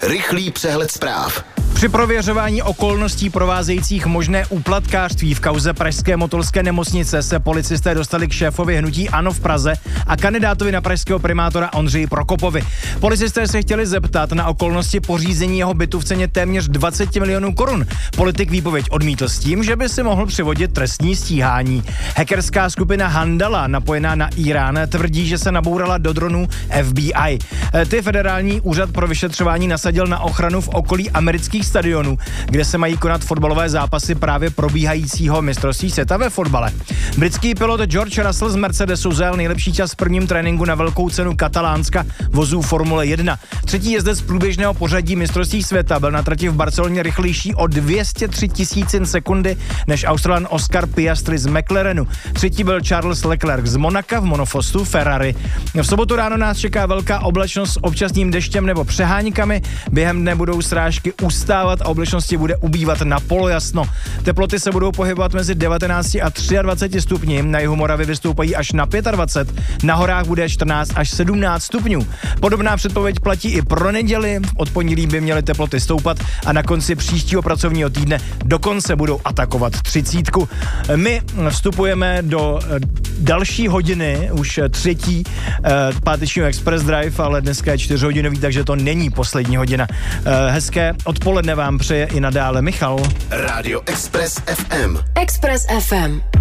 Rychlý přehled zpráv. Při prověřování okolností provázejících možné úplatkářství v kauze pražské Motolské nemocnice se policisté dostali k šéfovi hnutí ANO v Praze a kandidátovi na pražského primátora Ondřeji Prokopovi. Policisté se chtěli zeptat na okolnosti pořízení jeho bytu v ceně téměř 20 milionů korun. Politik výpověď odmítl s tím, že by si mohl přivodit trestní stíhání. Hackerská skupina Handala, napojená na Irán, tvrdí, že se nabourala do dronů FBI. Ty federální úřad pro vyšetřování nasadil na ochranu v okolí amerických stadionů, kde se mají konat fotbalové zápasy právě probíhajícího mistrovství světa ve fotbale. Britský pilot George Russell z Mercedesu zajel nejlepší čas v prvním tréninku na velkou cenu Katalánska vozů Formule 1. Třetí jezdec průběžného pořadí mistrovství světa byl na trati v Barceloně rychlejší o 203 000 sekundy než Australan Oscar Piastri z McLarenu. Třetí byl Charles Leclerc z Monaka v monofostu Ferrari. V sobotu ráno nás čeká velká oblačnost s občasným deštěm nebo přeháňkami. Během dne budou srážky ustávat a oblačnosti bude ubývat na polojasno. Teploty se budou pohybovat mezi 19 a 23 stupni. Na jihu Moravy vystoupají až na 25, na horách bude 14 až 17 stupňů. Podobná předpověď platí i pro neděli. Od pondělí by měly teploty stoupat a na konci příštího pracovního týdne dokonce budou atakovat 30. My vstupujeme do další hodiny, už třetí pátečního Express Drive, ale dneska je 4hodinový, takže to není poslední hodina. Hezké odpoledne vám přeje i nadále Michal. Rádio Express FM. Express FM.